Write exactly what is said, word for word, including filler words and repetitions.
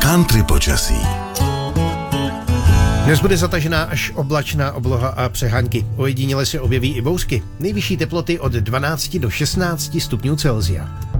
Country počasí. Dnes bude zatažená až oblačná obloha a přehánky. Ojediněle se objeví i bouřky. Nejvyšší teploty od dvanácti do šestnácti stupňů Celsia.